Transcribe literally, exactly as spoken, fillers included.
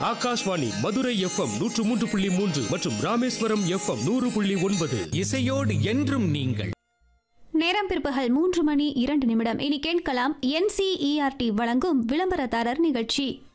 Akashvani Madurai FM நூற்று மூன்று புள்ளி மூன்று மற்றும் ராமேஸ்வரம் எஃப்எம் நூறு புள்ளி ஒன்பது. இசையோடு என்றும் நீங்கள். நேரம் பிற்பகல் மூன்று மணி இரண்டு நிமிடம். இனி கேட்கலாம் என்சிஇஆர்டி வழங்கும் விளம்பரதாரர் நிகழ்ச்சி.